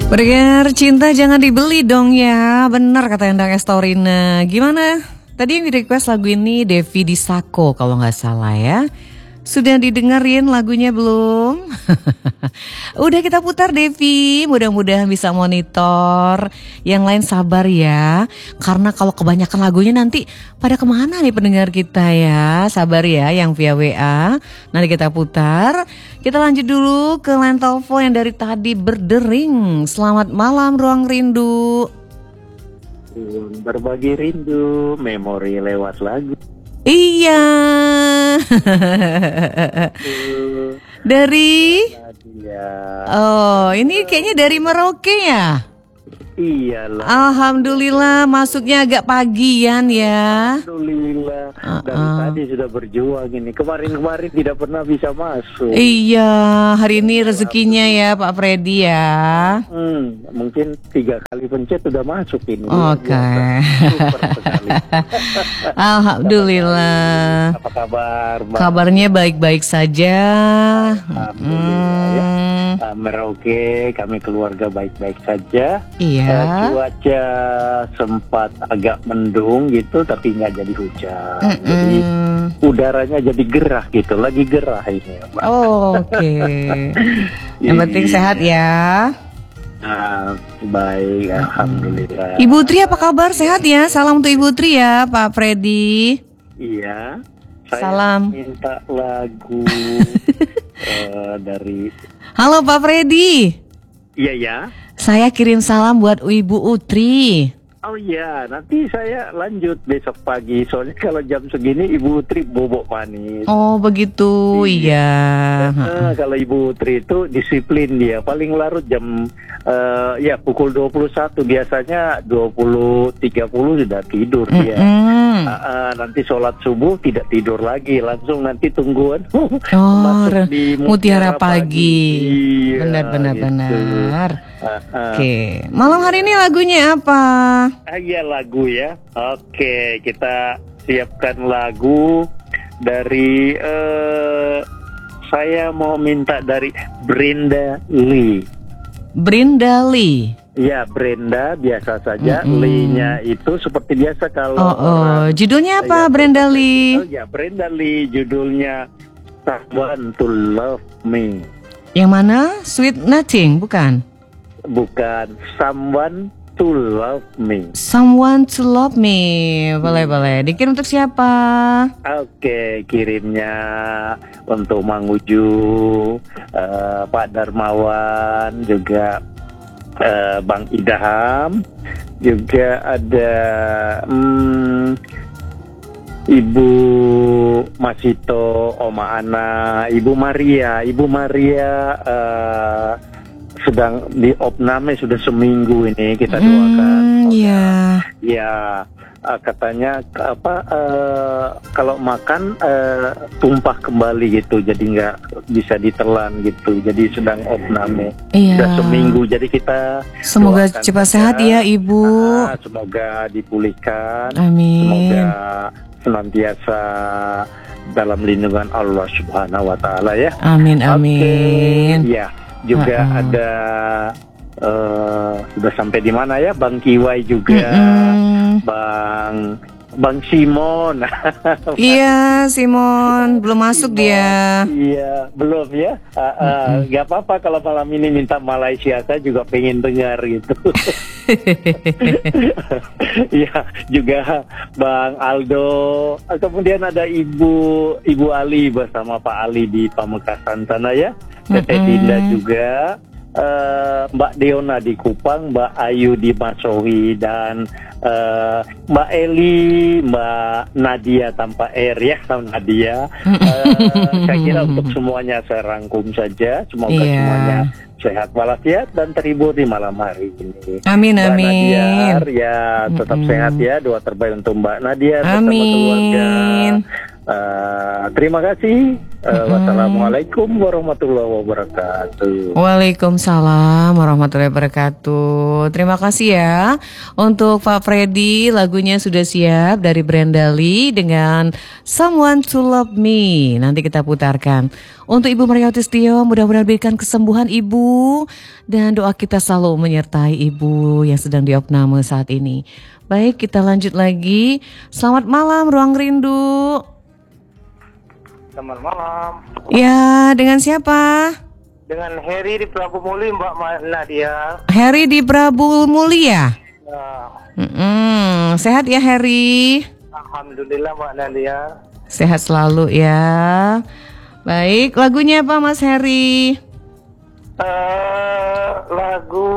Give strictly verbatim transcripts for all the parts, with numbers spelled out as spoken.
Berger cinta jangan dibeli dong ya. Bener kata Endang Estorina. Gimana? Tadi yang di request lagu ini Devi Disako kalau gak salah ya. Sudah didengerin lagunya belum? Udah kita putar Devi, mudah-mudahan bisa monitor. Yang lain sabar ya, karena kalau kebanyakan lagunya nanti pada kemana nih pendengar kita ya. Sabar ya yang via W A, nanti kita putar. Kita lanjut dulu ke line telepon yang dari tadi berdering. Selamat malam Ruang Rindu. Berbagi rindu, memori lewat lagu. Iya. Dari Oh, ini kayaknya dari Merauke ya? Iyalah. Alhamdulillah masuknya agak pagian ya. Alhamdulillah. Uh-uh. Dari tadi sudah berjuang ini. Kemarin-kemarin tidak pernah bisa masuk. Iya, hari ini rezekinya ya Pak Freddy ya. Hmm, mungkin tiga kali pencet sudah masuk ini. Oke. Okay. Super sekali. Alhamdulillah. Apa kabar, Mbak? Kabarnya baik-baik saja. Alhamdulillah ya. Hmm. Uh, Merauke, kami keluarga baik-baik saja. Iya. Uh, cuaca sempat agak mendung gitu, tapi nggak jadi hujan. Mm-mm. Jadi udaranya jadi gerah gitu, lagi gerah ini, Mbak. Oh, oke. Okay. Yang penting sehat ya. Nah, baik, alhamdulillah. Ibu Tri apa kabar? Sehat ya? Salam untuk Ibu Tri ya, Pak Freddy. Iya. Saya Salam. minta lagu uh, dari. Halo Pak Freddy. Iya ya. Saya kirim salam buat Ibu Utri. Oh iya, nanti saya lanjut besok pagi. Soalnya kalau jam segini Ibu Utri bobok manis. Oh begitu, iya. Nah, kalau Ibu Utri itu disiplin dia. Paling larut jam uh, ya pukul dua puluh satu. Biasanya dua puluh tiga puluh sudah tidur dia. Mm-hmm. Uh, uh, nanti sholat subuh tidak tidur lagi. Langsung nanti tungguan. Oh, masuk di Mutiara, Mutiara Pagi. Iya, Benar-benar gitu. benar. Uh, uh. Oke, okay. Malam hari ini lagunya apa? Ah, iya lagu ya. Oke, kita siapkan lagu dari uh, saya mau minta dari Brenda Lee. Brenda Lee. Ya, Brenda biasa saja. Mm-hmm. Lee-nya itu seperti biasa kalau. Oh, oh. Judulnya apa, ya, Brenda Lee? Oh ya, Brenda Lee judulnya Someone to Love Me. Yang mana? Sweet Nothing, bukan? Bukan, Someone to Love Me. Someone to Love Me. Boleh, hmm. boleh. Dikirim untuk siapa? Oke, kirimnya untuk Mang Uju, uh, Pak Darmawan, juga uh, Bang Idham, juga ada um, Ibu Masito, Oma Ana, Ibu Maria. Ibu Maria uh, sedang di opname sudah seminggu ini, kita doakan. Iya. Mm, ya, uh, katanya apa uh, kalau makan uh, tumpah kembali gitu, jadi nggak bisa ditelan gitu. Jadi sedang opname. Iya. Sudah seminggu, jadi kita semoga cepat sehat ya Ibu. Uh, semoga dipulihkan. Amin. Semoga senantiasa dalam lindungan Allah Subhanahu Wa Taala ya. Amin amin. Okay. Ya. Juga uh-uh. ada uh, sudah sampai di mana ya, Bang Kiwai juga, mm-mm. Bang Bang Simon. Iya, Simon belum masuk Simon, dia. Iya, belum ya. Uh, uh, mm-hmm. Gak apa-apa kalau malam ini minta Malaysia, saya juga pengen dengar gitu. Iya, juga Bang Aldo. Kemudian ada Ibu Ibu Ali bersama Pak Ali di Pamekasan sana ya. Teteh mm-hmm. Dinda juga, uh, Mbak Deona di Kupang, Mbak Ayu di Masohi, dan uh, Mbak Eli, Mbak Nadia tanpa R ya, Nadia. Uh, saya kira untuk semuanya saya rangkum saja. Semoga yeah. semuanya sehat walafiat dan terhibur di malam hari ini. Amin Mbak amin. Nadia, ya tetap mm-hmm. sehat ya. Doa terbaik untuk Mbak Nadia bersama keluarga. Uh, terima kasih Uh, wassalamualaikum warahmatullahi wabarakatuh. Waalaikumsalam warahmatullahi wabarakatuh. Terima kasih ya untuk Pak Freddy, lagunya sudah siap dari Brandali dengan Someone to Love Me. Nanti kita putarkan. Untuk Ibu Mariawati Setio, mudah-mudahan berikan kesembuhan Ibu dan doa kita selalu menyertai Ibu yang sedang diopname saat ini. Baik, kita lanjut lagi. Selamat malam Ruang Rindu. Selamat malam. Ya, dengan siapa? Dengan Heri di Prabu Muli, Mbak Nadia. Heri di Prabu Mulia. Ya. Mm-mm. Sehat ya Heri? Alhamdulillah Mbak Nadia. Sehat selalu ya. Baik, lagunya apa Mas Heri? Uh, lagu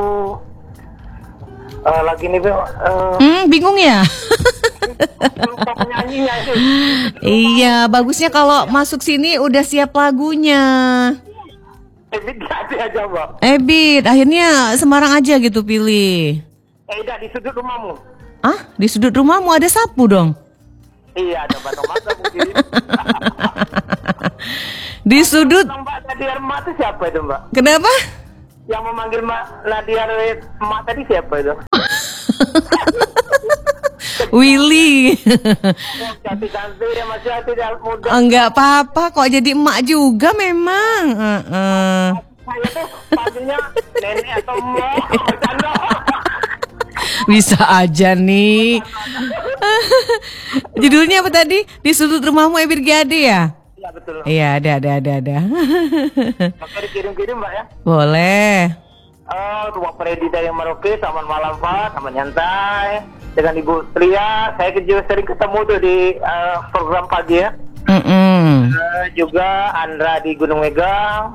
uh, lagi nih uh, Hmm, bingung ya? lupa penyanyinya itu. Iya, bagusnya kalau masuk sini udah siap lagunya. Ebit Gade aja Mbak. Ebit, akhirnya Semarang aja gitu pilih. Eh, tidak di sudut rumahmu. Ah, di sudut rumahmu ada sapu dong? Iya, ada Mbak Tomasa mungkin. Di sudut. Mbak Nadia Emak itu siapa itu Mbak? Kenapa? Yang memanggil Mbak Nadia Emak tadi siapa itu? Willy. Cantik-cantik dia masih hati dia muda. Enggak apa-apa kok, jadi emak juga memang. Uh-uh. Saya tuh panggilnya nenek atau mbak. Bercanda. Bisa aja nih. Judulnya apa tadi? Di sudut rumahmu Ebit Gade ya? Iya betul. Iya, ada ada ada ada. Maka dikirim-kirim Mbak ya. Boleh. Oh, Tuan Freddy dari Merauke, selamat malam Pak, selamat nyantai. Dengan Ibu Tria, saya juga sering ketemu tuh di uh, program pagi ya. Mm-mm. Uh, juga Andra di Gunung Mega,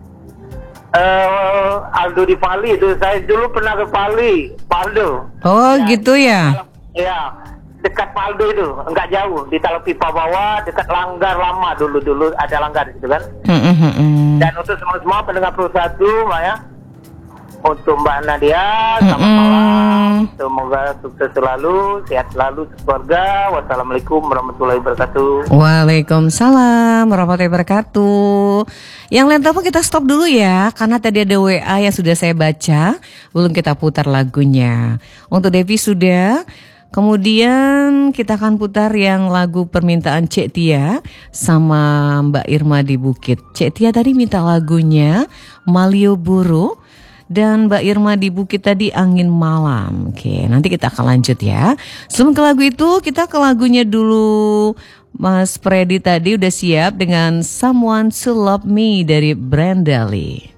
uh, Aldo di Pali itu. Saya dulu pernah ke Pali, Paldo. Oh Ya, gitu ya. Ya, dekat Paldo itu, enggak jauh di Talau Pipa bawah, dekat Langgar lama dulu dulu ada Langgar gitu kan. Mm-mm. Dan untuk semua-semua pendengar Pro satu, Mbak ya. Untuk Mbak Nadia, selamat Mm-mm. malam. Semoga sukses selalu, sehat selalu keluarga. Wassalamualaikum warahmatullahi wabarakatuh. Waalaikumsalam warahmatullahi wabarakatuh. Yang lain telepon kita stop dulu ya, karena tadi ada W A yang sudah saya baca, belum kita putar lagunya. Untuk Devi sudah. Kemudian kita akan putar yang lagu permintaan Cek Tia sama Mbak Irma di Bukit. Cek Tia tadi minta lagunya Malioboro. Dan Mbak Irma di Bukit tadi Angin Malam. Oke, nanti kita akan lanjut ya. Sebelum ke lagu itu, kita ke lagunya dulu. Mas Freddy tadi udah siap dengan Someone to Love Me dari Brandali.